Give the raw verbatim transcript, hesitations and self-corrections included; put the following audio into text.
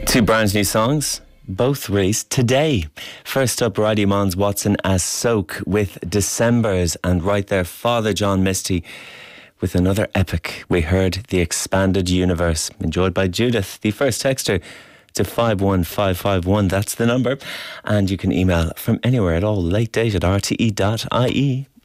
Two brand new songs, both released today. First up, Radio Mons Watson as Soak with Decembers, and right there, Father John Misty with another epic. We heard The Expanded Universe, enjoyed by Judith. The first texter to five one five five one, that's the number. And you can email from anywhere at all, late date at r t e dot i e.